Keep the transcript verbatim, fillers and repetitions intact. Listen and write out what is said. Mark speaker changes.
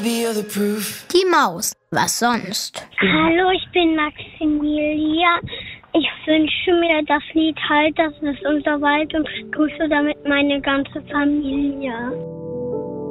Speaker 1: Die Maus. Was sonst?
Speaker 2: Hallo, ich bin Maximilia. Ich wünsche mir das Lied Halt, das ist unser Wald und grüße damit meine ganze Familie.